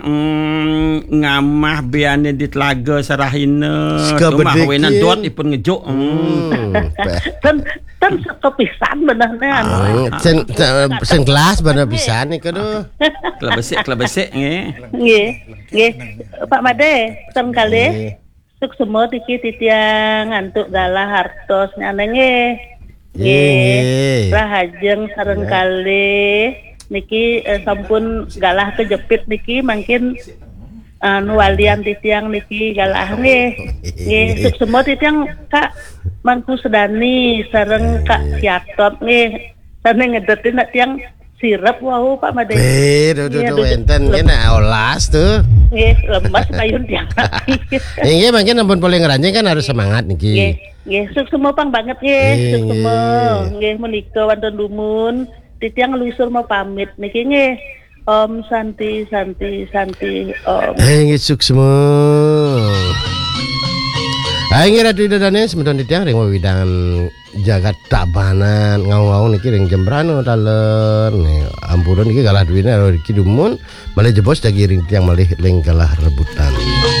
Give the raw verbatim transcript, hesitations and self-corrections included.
Mm, ngamah biane di telaga sarahina Sekabedeki. rumah wenan dot ipun ngejuk. Mm. Ten ten kepisan benernya. Hmm, sen sen kelas bener pisan iku tuh. Klebesik klebesik nggih. Nggih, nggih. Pak Made, ten kali suk semua tiki titiang ngantuk galah hartos nyane nggih. Nggih. Rahajeng sareng kali niki eh, sampun galah kejepit niki mungkin anu walian titiang niki galah nggih. Nggih, suk semua titiang Kak Mangku Sedani sareng Kak Siatot nggih. Sareng ngedetin tiang sirep wau Pak Made. Eh, duh duh duh enten kena olas tuh. Nggih, lemas payun tiang. Nggih, mungkin ampun boleh ngeranjing kan harus semangat Nggih, niki. nggih, suk semua pang banget nggih, suk semua. Nggih, menika wonten lumun, titiang luisur mau pamit niki nggih. Om Santi Santi Santi Om. Eh, nggih suksma. Ah, nggih ratu dadane sementon titiang ring widangan jagat tabanan ngau-ngau niki ring jembrano talen. Ampuran niki kalah duwine iki dumun, malih jebos dagi ring tiang malih ling kalah rebutan.